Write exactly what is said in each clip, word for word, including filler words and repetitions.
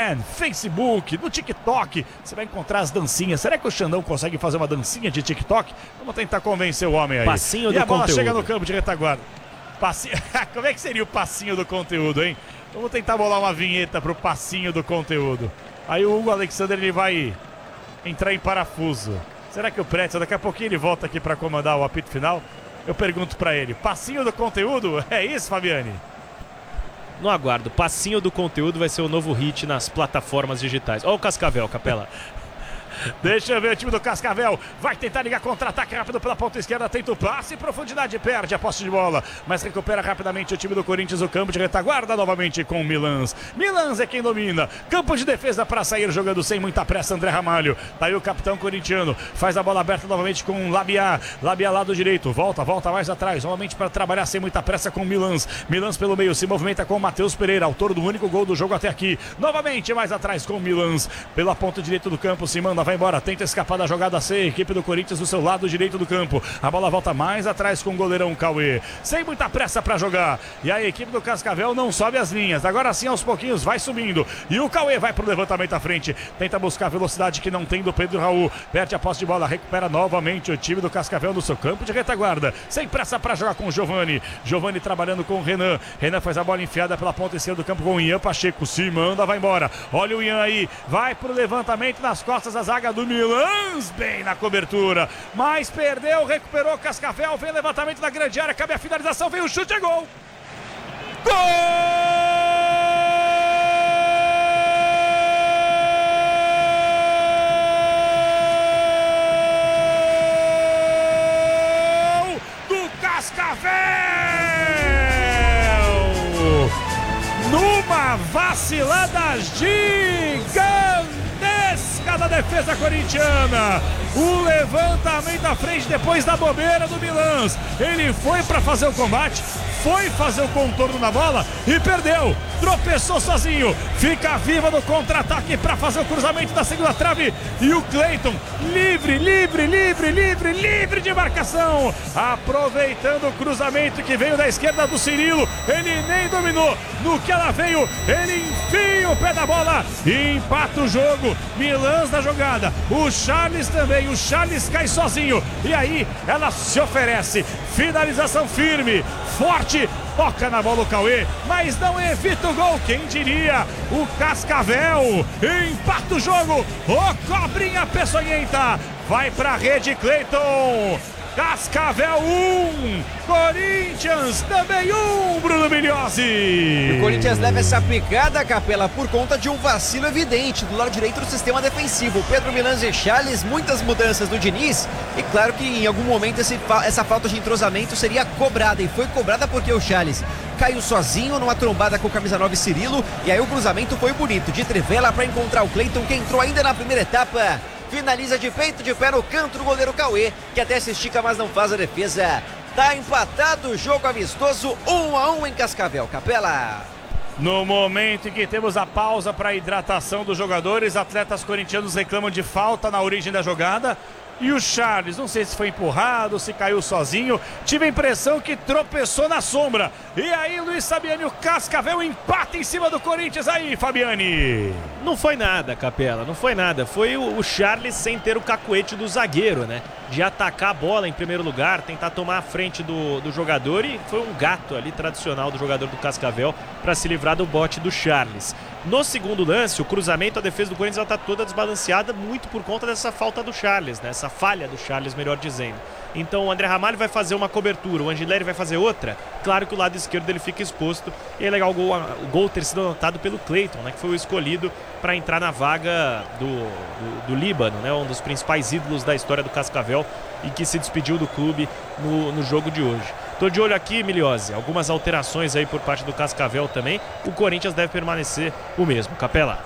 Instagram, Facebook, no TikTok. Você vai encontrar as dancinhas. Será que o Xandão consegue fazer uma dancinha de TikTok? Vamos tentar convencer o homem aí. Passinho do E a bola conteúdo. chega no campo de retaguarda. Passinho... Como é que seria o passinho do conteúdo, hein? Vamos tentar bolar uma vinheta pro passinho do conteúdo. Aí o Hugo Alexander, ele vai entrar em parafuso. Será que o Pretzel, daqui a pouquinho ele volta aqui para comandar o apito final? Eu pergunto para ele, passinho do conteúdo? É isso, Fabiane? No aguardo, passinho do conteúdo vai ser o novo hit nas plataformas digitais. Ó o Cascavel, Capela. Deixa eu ver o time do Cascavel. Vai tentar ligar contra-ataque rápido pela ponta esquerda. Tenta o passe em profundidade. Perde a posse de bola. Mas recupera rapidamente o time do Corinthians. O campo de retaguarda novamente com o Milans. Milans é quem domina. Campo de defesa para sair jogando sem muita pressa. André Ramalho. Tá aí o capitão corintiano. Faz a bola aberta novamente com o Labiá. Labiá lado direito. Volta, volta mais atrás. Novamente para trabalhar sem muita pressa com o Milans. Milans pelo meio. Se movimenta com o Matheus Pereira. Autor do único gol do jogo até aqui. Novamente mais atrás com o Milans. Pela ponta direita do campo. Se manda, vai embora, tenta escapar da jogada C, equipe do Corinthians do seu lado direito do campo, a bola volta mais atrás com o goleirão Cauê, sem muita pressa para jogar, e a equipe do Cascavel não sobe as linhas, agora sim aos pouquinhos vai subindo, e o Cauê vai pro levantamento à frente, tenta buscar a velocidade que não tem do Pedro Raul, perde a posse de bola, recupera novamente o time do Cascavel no seu campo de retaguarda, sem pressa para jogar com o Giovani, Giovani trabalhando com o Renan, Renan faz a bola enfiada pela ponta esquerda do campo com o Ian Pacheco, se manda, vai embora, olha o Ian aí, vai pro levantamento nas costas da zaga do Milans, bem na cobertura, mas perdeu, recuperou Cascavel, vem levantamento na grande área, cabe a finalização, vem o chute, é gol! Gol do Cascavel! Numa vacilada gigante da defesa corintiana, o levantamento à frente depois da bobeira do Milans, ele foi para fazer o combate, foi fazer o contorno na bola e perdeu, tropeçou sozinho, fica viva no contra-ataque para fazer o cruzamento da segunda trave e o Cleiton, livre, livre, livre, livre, livre de marcação, aproveitando o cruzamento que veio da esquerda do Cirilo, ele nem dominou, no que ela veio, ele enfia o pé da bola e empata o jogo, Milans da jogada, o Charles também, o Charles cai sozinho e aí ela se oferece, finalização firme, forte, toca na bola o Cauê, mas não evita o gol, quem diria, o Cascavel empata o jogo, o Cobrinha Peçonhenta vai pra rede, Cleiton, Cascavel um, Corinthians também um, Bruno Migliozzi. O Corinthians leva essa picada, Capela, por conta de um vacilo evidente do lado direito do sistema defensivo. Pedro Milans e Charles, muitas mudanças do Diniz e claro que em algum momento esse, essa falta de entrosamento seria cobrada e foi cobrada porque o Charles caiu sozinho numa trombada com o camisa nove Cirilo e aí o cruzamento foi bonito, de trivela para encontrar o Cleiton que entrou ainda na primeira etapa. Finaliza de peito, de pé no canto do goleiro Cauê, que até se estica, mas não faz a defesa. Tá empatado o jogo amistoso, um a um em Cascavel, Capela. No momento em que temos a pausa para hidratação dos jogadores, atletas corintianos reclamam de falta na origem da jogada. E o Charles, não sei se foi empurrado, se caiu sozinho, tive a impressão que tropeçou na sombra. E aí, Luiz Fabiani, o Cascavel empata em cima do Corinthians aí, Fabiani. Não foi nada, Capela, não foi nada. Foi o, o Charles sem ter o cacuete do zagueiro, né? De atacar a bola em primeiro lugar, tentar tomar a frente do, do jogador e foi um gato ali tradicional do jogador do Cascavel para se livrar do bote do Charles. No segundo lance, o cruzamento, a defesa do Corinthians está toda desbalanceada, muito por conta dessa falta do Charles, né? Essa falha do Charles, melhor dizendo. Então o André Ramalho vai fazer uma cobertura, o Angileri vai fazer outra. Claro que o lado esquerdo ele fica exposto. E é legal o gol, o gol ter sido anotado pelo Cleiton, né? Que foi o escolhido para entrar na vaga do, do, do Líbano, né? Um dos principais ídolos da história do Cascavel e que se despediu do clube no, no jogo de hoje. Tô de olho aqui, Migliozzi, algumas alterações aí por parte do Cascavel também. O Corinthians deve permanecer o mesmo, Capela.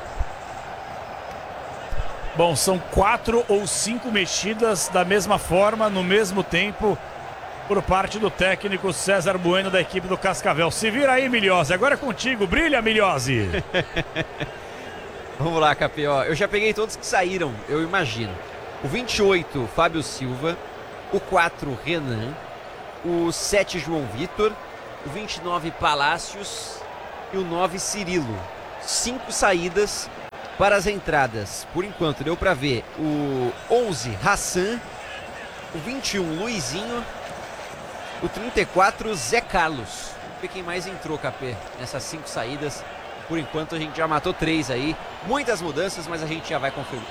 Bom, são quatro ou cinco mexidas da mesma forma, no mesmo tempo, por parte do técnico César Bueno da equipe do Cascavel. Se vira aí, Migliozzi, agora é contigo, brilha, Migliozzi. Vamos lá, Capel, eu já peguei todos que saíram, eu imagino. O vinte e oito, Fábio Silva, o quatro, Renan, o sete, João Vitor, o vinte e nove, Palácios e o nove, Cirilo. Cinco saídas para as entradas. Por enquanto, deu para ver o onze, Hassan, o vinte e um, Luizinho, o trinta e quatro, Zé Carlos. Vamos ver quem mais entrou, K P, nessas cinco saídas. Por enquanto, a gente já matou três aí. Muitas mudanças, mas a gente já vai confirmar.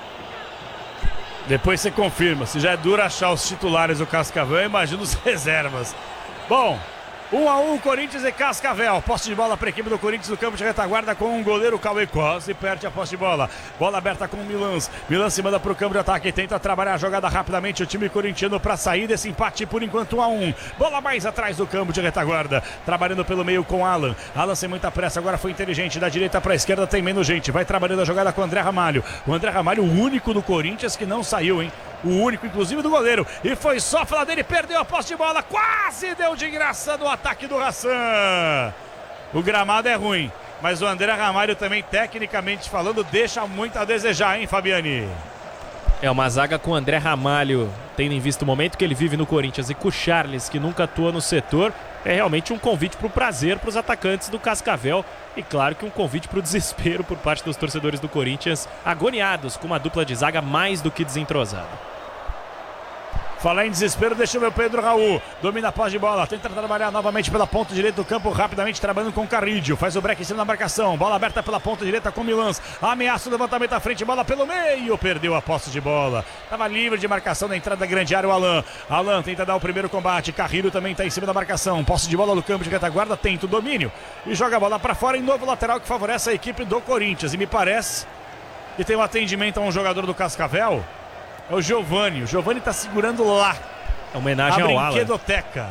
Depois você confirma. Se já é duro achar os titulares do Cascavel, imagina os reservas. Bom, um a um, Corinthians e Cascavel. Posse de bola para a equipe do Corinthians no campo de retaguarda com o goleiro Cauê Costa e perde a posse de bola. Bola aberta com o Milans. Milan se manda para o campo de ataque. Tenta trabalhar a jogada rapidamente. O time corintiano para sair desse empate por enquanto um a um. Bola mais atrás do campo de retaguarda. Trabalhando pelo meio com Alan. Alan sem muita pressa. Agora foi inteligente. Da direita para a esquerda tem menos gente. Vai trabalhando a jogada com o André Ramalho. O André Ramalho, o único do Corinthians que não saiu, hein? O único, inclusive, do goleiro. E foi só falar dele, perdeu a posse de bola. Quase deu de graça no ataque do Hassan. O gramado é ruim, mas o André Ramalho também, tecnicamente falando, deixa muito a desejar, hein, Fabiani? É uma zaga com o André Ramalho, tendo em vista o momento que ele vive no Corinthians, e com o Charles, que nunca atua no setor. É realmente um convite para o prazer para os atacantes do Cascavel. E claro que um convite para o desespero por parte dos torcedores do Corinthians, agoniados com uma dupla de zaga mais do que desentrosada. Falar em desespero, deixa o meu Pedro Raul. Domina a posse de bola, tenta trabalhar novamente pela ponta direita do campo, rapidamente trabalhando com o Carrídio. Faz o break em cima da marcação, bola aberta pela ponta direita com o Milans. Ameaça o levantamento à frente, bola pelo meio, perdeu a posse de bola. Estava livre de marcação na entrada da grande área o Alan. Alan tenta dar o primeiro combate, Carrilho também está em cima da marcação. Posse de bola no campo de retaguarda, tenta o domínio e joga a bola para fora em novo lateral que favorece a equipe do Corinthians. E me parece que tem um atendimento a um jogador do Cascavel. É o Giovani, o Giovani tá segurando lá. É homenagem ao Alan. A brinquedoteca.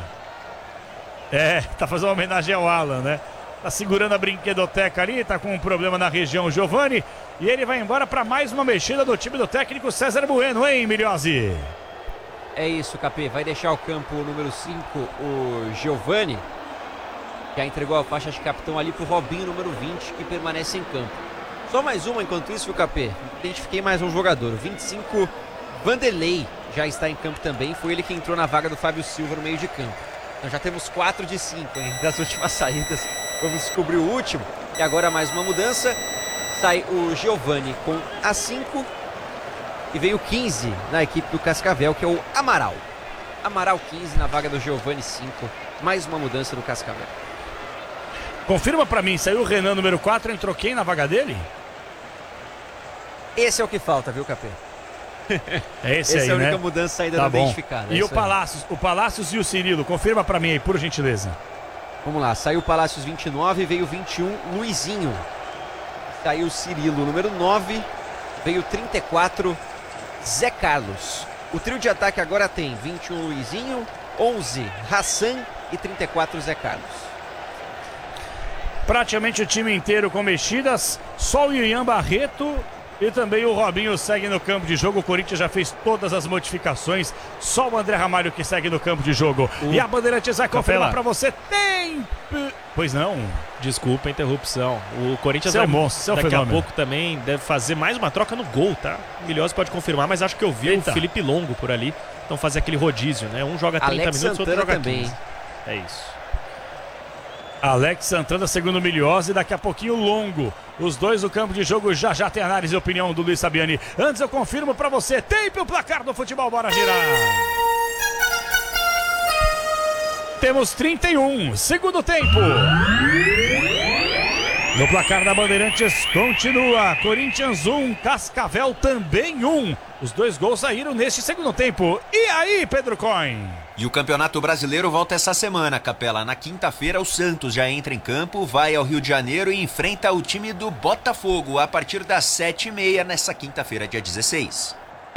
É, tá fazendo uma homenagem ao Alan, né? Tá segurando a brinquedoteca ali, tá com um problema na região o Giovani. E ele vai embora para mais uma mexida do time do técnico César Bueno, hein, Milhozzi? É isso, K P, vai deixar o campo número cinco, o Giovani. Já entregou a faixa de capitão ali pro Robinho, número vinte, que permanece em campo. Só mais uma enquanto isso, K P. Identifiquei mais um jogador, o vinte e cinco... Vanderlei já está em campo também. Foi ele que entrou na vaga do Fábio Silva no meio de campo. Então já temos quatro de cinco, hein, das últimas saídas. Vamos descobrir o último. E agora mais uma mudança. Sai o Giovani com a cinco. E vem o quinze na equipe do Cascavel, que é o Amaral. Amaral quinze na vaga do Giovani cinco. Mais uma mudança no Cascavel. Confirma pra mim, saiu o Renan número quatro, entrou quem na vaga dele? Esse é o que falta, viu, K P? É esse, esse aí, é a única né? mudança ainda Tá não bom. identificada. E é o Palácios, o Palácios e o Cirilo, confirma pra mim aí, por gentileza. Vamos lá, saiu o Palácios vinte e nove, veio o vinte e um, Luizinho. Saiu o Cirilo, número nove, veio o trinta e quatro, Zé Carlos. O trio de ataque agora tem vinte e um, Luizinho, onze, Hassan e trinta e quatro, Zé Carlos. Praticamente o time inteiro com mexidas, só o Ian Barreto e também o Robinho segue no campo de jogo. O Corinthians já fez todas as modificações, só o André Ramalho que segue no campo de jogo. O... E a Bandeirantes vai confirmar Capela. pra você, tempo... Pois não? Desculpa a interrupção. O Corinthians Seu vai, monstro, seu daqui fenômeno. a pouco também deve fazer mais uma troca no gol, tá? O Milhozzi pode confirmar, mas acho que eu vi Eita. o Felipe Longo por ali. Então fazer aquele rodízio, né? Um joga trinta Alex minutos, outro Santana joga também. quinze. É isso. Alex Santana, segundo o Milhozzi, daqui a pouquinho Longo. Os dois no campo de jogo, já já tem análise e opinião do Luiz Fabiani. Antes eu confirmo pra você, tempo o placar do futebol, bora girar. Temos trinta e um, segundo tempo. No placar da Bandeirantes continua, Corinthians um, Cascavel também um. Os dois gols saíram neste segundo tempo. E aí, Pedro Coin? E o Campeonato Brasileiro volta essa semana, Capela. Na quinta-feira, o Santos já entra em campo, vai ao Rio de Janeiro e enfrenta o time do Botafogo a partir das sete e meia nessa quinta-feira, dia dezesseis.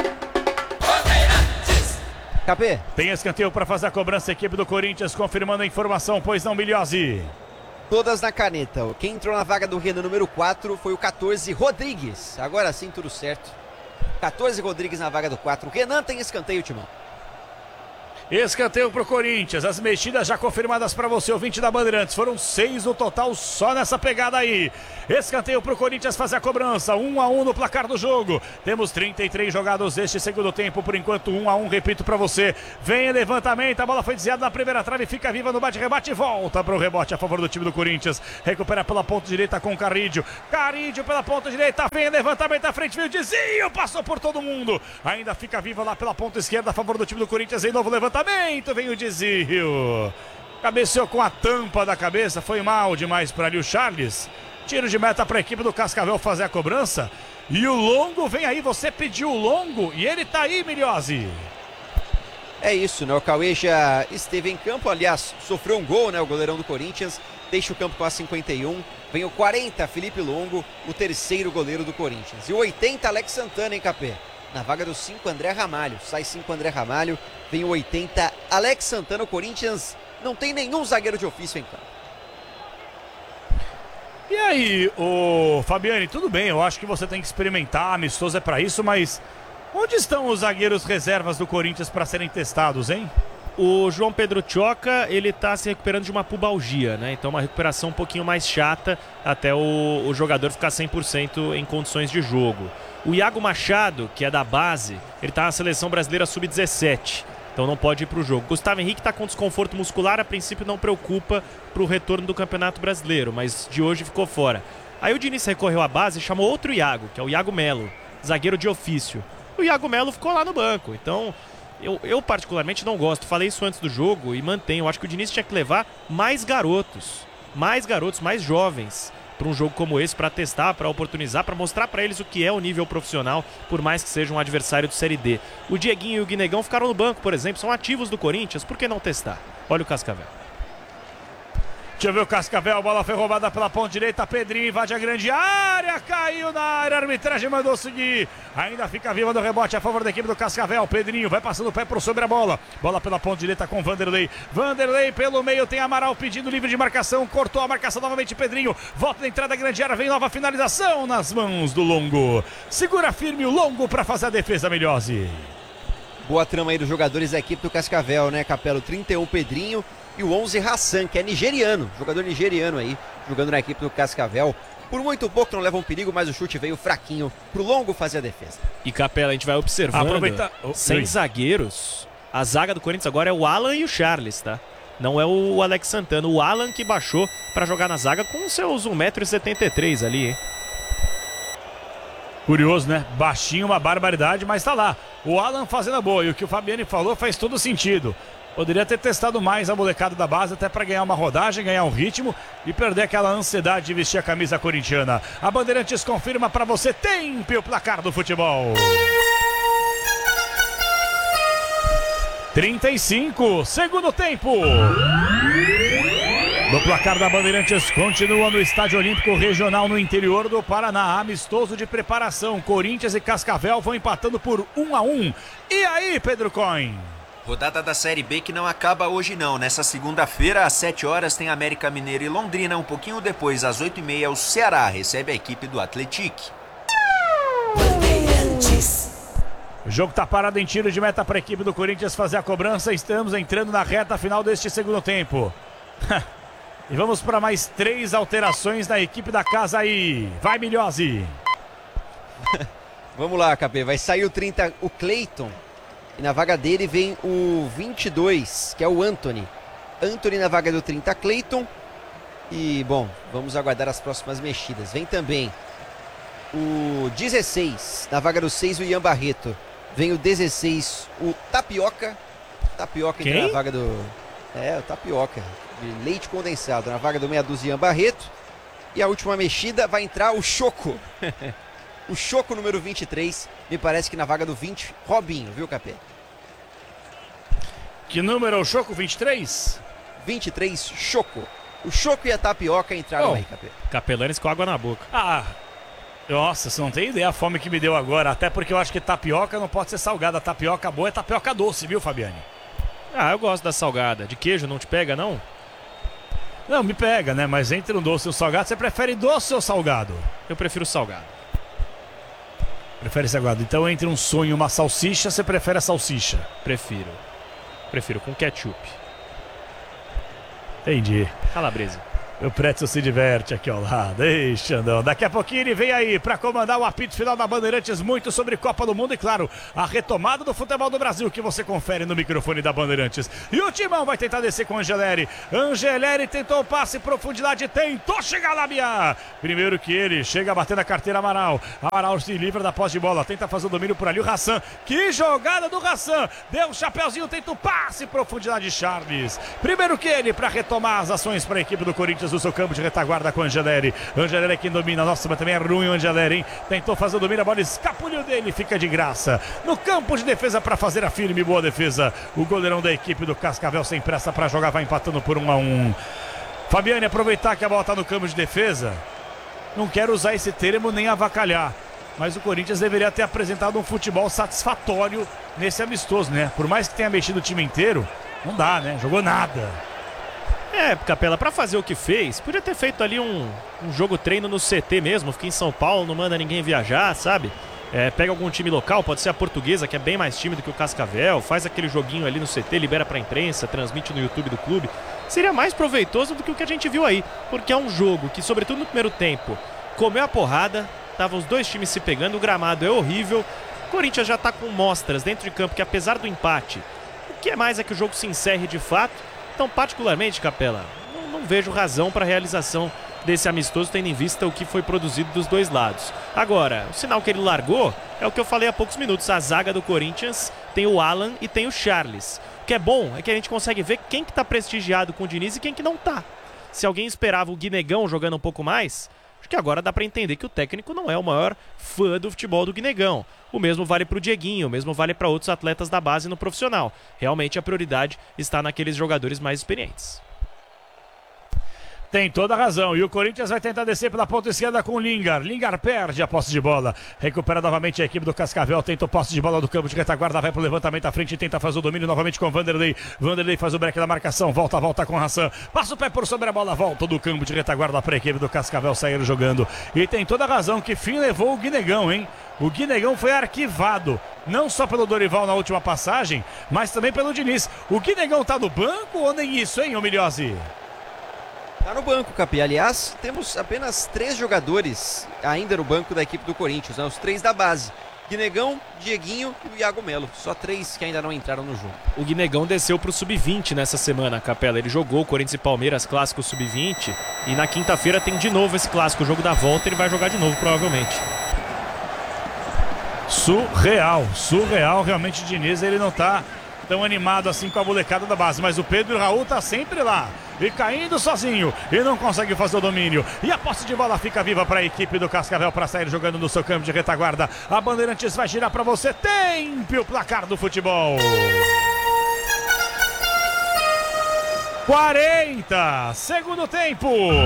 K P, Tem escanteio para fazer a cobrança, a equipe do Corinthians confirmando a informação, pois não, Milhozzi? todas na caneta. Quem entrou na vaga do Renan número quatro foi o quatorze, Rodrigues. Agora sim, tudo certo. quatorze, Rodrigues na vaga do quatro. O Renan tem escanteio, Timão. Escanteio pro Corinthians, as mexidas já confirmadas para você, ouvinte da Bandeirantes, foram seis no total só nessa pegada aí. Escanteio pro Corinthians fazer a cobrança, um a um no placar do jogo. Temos trinta e três jogados neste segundo tempo, por enquanto um a um, repito para você. Vem levantamento, a bola foi desviada na primeira trave, fica viva no bate-rebate e volta pro rebote a favor do time do Corinthians. Recupera pela ponta direita com Carrídio, Carrídio pela ponta direita, vem levantamento à frente, veio o desvio, passou por todo mundo. Ainda fica viva lá pela ponta esquerda a favor do time do Corinthians, em novo levantamento. Vem o desvio, cabeceou com a tampa da cabeça, foi mal demais para ali o Charles. Tiro de meta para a equipe do Cascavel fazer a cobrança. E o longo vem aí, você pediu o longo e ele tá aí, Milhozzi. É isso, né? O Cauê já esteve em campo, aliás, sofreu um gol, né? O goleirão do Corinthians, deixa o campo com a cinquenta e um. Vem o quarenta, Felipe Longo, o terceiro goleiro do Corinthians. E o oitenta, Alex Santana, hein, Capê? Na vaga do cinco, André Ramalho. Sai cinco, André Ramalho. Vem o oitenta, Alex Santana. O Corinthians não tem nenhum zagueiro de ofício em campo. E aí, o Fabiane, tudo bem, eu acho que você tem que experimentar, amistoso é pra isso, mas onde estão os zagueiros reservas do Corinthians para serem testados, hein? O João Pedro Tchoca, ele tá se recuperando de uma pubalgia, né? Então uma recuperação um pouquinho mais chata até o, o jogador ficar cem por cento em condições de jogo. O Iago Machado, que é da base, ele tá na seleção brasileira sub dezessete, então não pode ir pro jogo. Gustavo Henrique tá com desconforto muscular, a princípio não preocupa pro retorno do Campeonato Brasileiro, mas de hoje ficou fora. Aí o Diniz recorreu à base e chamou outro Iago, que é o Iago Melo, zagueiro de ofício. O Iago Melo ficou lá no banco, então eu, eu particularmente não gosto. Falei isso antes do jogo e mantenho. Eu acho que o Diniz tinha que levar mais garotos, mais garotos, mais jovens para um jogo como esse, para testar, para oportunizar, para mostrar para eles o que é o nível profissional, por mais que seja um adversário do Série D. O Dieguinho e o Guinegão ficaram no banco, por exemplo, são ativos do Corinthians, por que não testar? Olha o Cascavel. Deixa eu ver o Cascavel, a bola foi roubada pela ponta direita, Pedrinho invade a grande área, caiu na área, a arbitragem mandou seguir, ainda fica viva no rebote a favor da equipe do Cascavel, Pedrinho vai passando o pé por sobre a bola, bola pela ponta direita com Vanderlei, Vanderlei pelo meio, tem Amaral pedindo livre de marcação, cortou a marcação novamente Pedrinho, volta na entrada da grande área, vem nova finalização nas mãos do Longo, segura firme o Longo para fazer a defesa, Milhozzi. Boa trama aí dos jogadores da equipe do Cascavel, né, Capelo? trinta e um, Pedrinho. E o onze, Hassan, que é nigeriano, jogador nigeriano aí, jogando na equipe do Cascavel. Por muito pouco não leva um perigo, mas o chute veio fraquinho pro Longo fazer a defesa. E Capela, a gente vai observando, Aproveita... oh, sem oi. zagueiros, a zaga do Corinthians agora é o Alan e o Charles, tá? Não é o Alex Santana, o Alan que baixou pra jogar na zaga com seus um metro e setenta e três ali, hein? Curioso, né? Baixinho, uma barbaridade, mas tá lá. O Alan fazendo a boa, e o que o Fabiane falou faz todo sentido. Poderia ter testado mais a molecada da base até para ganhar uma rodagem, ganhar um ritmo e perder aquela ansiedade de vestir a camisa corintiana. A Bandeirantes confirma para você, tempo o placar do futebol. trinta e cinco, segundo tempo. No placar da Bandeirantes, continua no Estádio Olímpico Regional no interior do Paraná. Amistoso de preparação, Corinthians e Cascavel vão empatando por um a um. E aí, Pedro Coin? Rodada da Série B que não acaba hoje não. Nessa segunda-feira, às sete horas, tem América Mineiro e Londrina. Um pouquinho depois, às oito e meia, o Ceará recebe a equipe do Atlético. O jogo tá parado em tiro de meta para a equipe do Corinthians fazer a cobrança. Estamos entrando na reta final deste segundo tempo. E vamos para mais três alterações na equipe da casa aí. Vai, Milhozzi. Vamos lá, Capê. Vai sair o trinta, o Cleiton. E na vaga dele vem o vinte e dois, que é o Anthony. Anthony na vaga do trinta, Cleiton. E, bom, vamos aguardar as próximas mexidas. Vem também o dezesseis, na vaga do seis, o Ian Barreto. Vem o dezesseis, o Tapioca. Tapioca entra na vaga do... É, o Tapioca, de leite condensado. Na vaga do meia dúzia, Ian Barreto. E a última mexida vai entrar o Choco. O Choco número vinte e três, me parece que na vaga do vinte, Robinho, viu, Capê? Que número é o Choco? vinte e três? vinte e três, Choco. O Choco e a Tapioca entraram oh. aí, Capê. Capelanes com água na boca. Ah, nossa, você não tem ideia a fome que me deu agora. Até porque eu acho que tapioca não pode ser salgada. A tapioca boa é tapioca doce, viu, Fabiane? Ah, eu gosto da salgada. De queijo não te pega, não? Não, me pega, né? Mas entre um doce e um salgado, você prefere doce ou salgado? Eu prefiro salgado. Prefere salgado. Então, entre um sonho e uma salsicha, você prefere a salsicha? Prefiro. Prefiro com ketchup. Entendi. Calabresa. O Pretzel se diverte aqui ao lado. Ei, Xandão. Daqui a pouquinho ele vem aí para comandar o apito final da Bandeirantes, muito sobre Copa do Mundo e, claro, a retomada do futebol do Brasil que você confere no microfone da Bandeirantes. E o Timão vai tentar descer com o Angeleri. Angeleri tentou o passe em profundidade, tentou chegar lá, Bia. Primeiro que ele chega a bater na carteira Amaral. Amaral se livra da posse de bola, tenta fazer o domínio por ali. O Hassan, que jogada do Hassan. Deu um chapéuzinho, tenta o passe em profundidade, Charles. Primeiro que ele para retomar as ações para a equipe do Corinthians do seu campo de retaguarda com o Angeleri. Angeleri é quem domina. Nossa, mas também é ruim o Angeleri, hein? Tentou fazer o domínio, a bola escapuliu dele, fica de graça. No campo de defesa para fazer a firme, boa defesa. O goleirão da equipe do Cascavel sem pressa para jogar, vai empatando por um a um. Fabiane, aproveitar que a bola está no campo de defesa. Não quero usar esse termo nem avacalhar, mas o Corinthians deveria ter apresentado um futebol satisfatório nesse amistoso, né? Por mais que tenha mexido o time inteiro, não dá, né? Jogou nada. É, Capela, pra fazer o que fez, podia ter feito ali um, um jogo treino no C T mesmo, fica em São Paulo, não manda ninguém viajar, sabe? É, pega algum time local, pode ser a Portuguesa, que é bem mais time do que o Cascavel, faz aquele joguinho ali no C T, libera pra imprensa, transmite no YouTube do clube. Seria mais proveitoso do que o que a gente viu aí, porque é um jogo que, sobretudo no primeiro tempo, comeu a porrada, estavam os dois times se pegando, o gramado é horrível, o Corinthians já tá com mostras dentro de campo que, apesar do empate, o que é mais é que o jogo se encerre de fato. Então, particularmente, Capela, não, não vejo razão para a realização desse amistoso, tendo em vista o que foi produzido dos dois lados. Agora, o sinal que ele largou é o que eu falei há poucos minutos. A zaga do Corinthians tem o Alan e tem o Charles. O que é bom é que a gente consegue ver quem que está prestigiado com o Diniz e quem que não está. Se alguém esperava o Guinegão jogando um pouco mais, acho que agora dá para entender que o técnico não é o maior fã do futebol do Guinegão. O mesmo vale para o Dieguinho, o mesmo vale para outros atletas da base no profissional. Realmente a prioridade está naqueles jogadores mais experientes. Tem toda a razão. E o Corinthians vai tentar descer pela ponta esquerda com o Lingar. Lingar perde a posse de bola. Recupera novamente a equipe do Cascavel. Tenta o posse de bola do campo de retaguarda. Vai pro levantamento à frente e tenta fazer o domínio novamente com o Vanderlei. Vanderlei faz o break da marcação. Volta, volta com o Hassan. Passa o pé por sobre a bola. Volta do campo de retaguarda para a equipe do Cascavel sair jogando. E tem toda a razão. Que fim levou o Guinegão, hein? O Guinegão foi arquivado. Não só pelo Dorival na última passagem, mas também pelo Diniz. O Guinegão tá no banco ou nem isso, hein, Omilhose? Tá no banco, Capi. Aliás, temos apenas três jogadores ainda no banco da equipe do Corinthians, né? Os três da base. Guinegão, Dieguinho e o Iago Melo. Só três que ainda não entraram no jogo. O Guinegão desceu pro sub vinte nessa semana, Capela. Ele jogou Corinthians e Palmeiras clássico sub vinte e na quinta-feira tem de novo esse clássico, o jogo da volta, ele vai jogar de novo provavelmente. Surreal, surreal. Realmente o Diniz, ele não tá tão animado assim com a molecada da base, mas o Pedro Raul tá sempre lá e caindo sozinho e não consegue fazer o domínio, e a posse de bola fica viva para a equipe do Cascavel para sair jogando no seu campo de retaguarda. A Bandeirantes vai girar para você. Tempo o placar do futebol. quarenta, segundo tempo.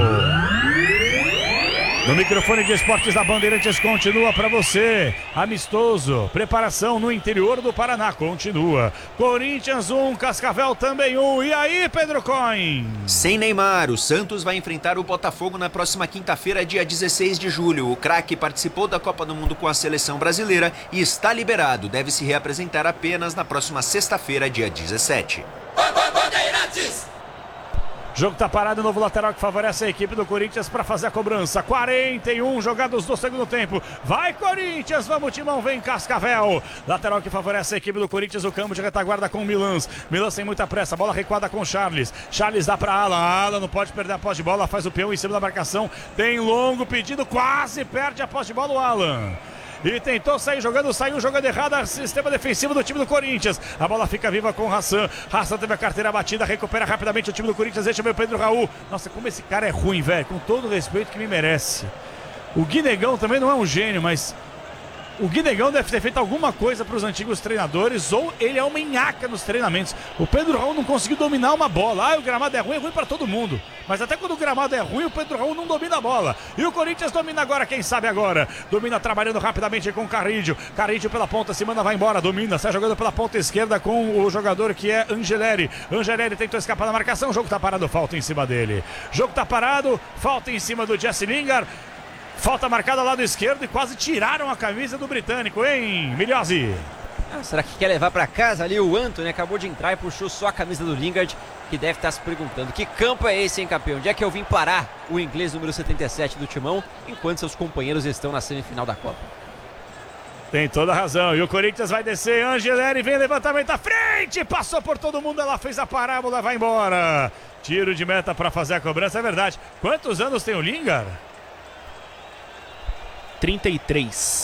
No microfone de esportes da Bandeirantes continua para você. Amistoso, preparação no interior do Paraná, continua. Corinthians um, Cascavel também um. E aí, Pedro Coin? Sem Neymar, o Santos vai enfrentar o Botafogo na próxima quinta-feira, dia dezesseis de julho. O craque participou da Copa do Mundo com a seleção brasileira e está liberado. Deve se reapresentar apenas na próxima sexta-feira, dia dezessete. Bandeirantes! Jogo tá parado, novo lateral que favorece a equipe do Corinthians para fazer a cobrança. quarenta e um jogados do segundo tempo. Vai, Corinthians, vamos, Timão, vem Cascavel. Lateral que favorece a equipe do Corinthians, o campo de retaguarda com o Milans. Milans sem muita pressa, bola recuada com o Charles. Charles dá para Alan, Alan não pode perder a posse de bola, faz o peão em cima da marcação. Tem longo pedido, quase perde a posse de bola o Alan. E tentou sair jogando, saiu jogando errado, sistema defensivo do time do Corinthians. A bola fica viva com o Hassan. Hassan teve a carteira batida, recupera rapidamente o time do Corinthians, deixa o Pedro Raul. Nossa, como esse cara é ruim, velho, com todo o respeito que me merece. O Guinegão também não é um gênio, mas o Guinegão deve ter feito alguma coisa para os antigos treinadores, ou ele é uma nhaca nos treinamentos. O Pedro Raul não conseguiu dominar uma bola. Ah, o gramado é ruim, é ruim para todo mundo. Mas até quando o gramado é ruim, o Pedro Raul não domina a bola. E o Corinthians domina agora, quem sabe agora. Domina trabalhando rapidamente com o Carrídio. Carrídio pela ponta, se manda, vai embora, domina, sai jogando pela ponta esquerda com o jogador que é Angeleri. Angeleri tentou escapar da marcação, o jogo tá parado, falta em cima dele. O jogo tá parado, falta em cima do Jesse Lingard. Falta marcada ao lado esquerdo e quase tiraram a camisa do britânico, hein, Milhose? Ah, será que quer levar pra casa ali o Antony? Acabou de entrar e puxou só a camisa do Lingard, que deve estar se perguntando: que campo é esse, hein, campeão? Onde é que eu vim parar o inglês número setenta e sete do Timão, enquanto seus companheiros estão na semifinal da Copa? Tem toda a razão. E o Corinthians vai descer. Angeleri vem levantamento à frente. Passou por todo mundo. Ela fez a parábola. Vai embora. Tiro de meta para fazer a cobrança. É verdade. Quantos anos tem o Lingard? trinta e três.